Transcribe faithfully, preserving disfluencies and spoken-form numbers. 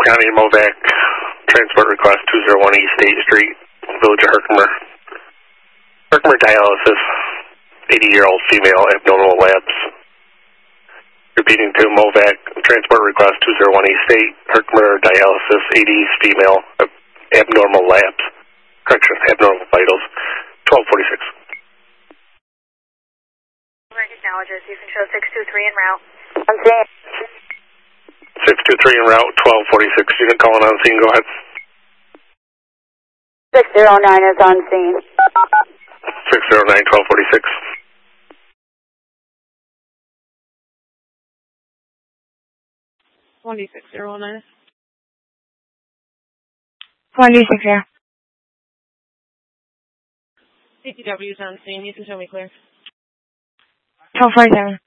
County Movac, transport request two oh one East State Street, Village of Herkimer. Herkimer dialysis, eighty-year-old female, abnormal labs. Repeating to Movac, transport request two oh one East State, Herkimer dialysis, eighties female, ab- abnormal labs. Correction, abnormal vitals, twelve forty-six. Technologist, you can show six two three en route. On scene. six two three en route, twelve forty-six. Unit calling on scene, go ahead. six oh nine is on scene. six oh nine, twelve forty-six. twenty-six oh nine. twenty-six, yeah. C T W is on scene. You can show me clear. twelve forty-seven.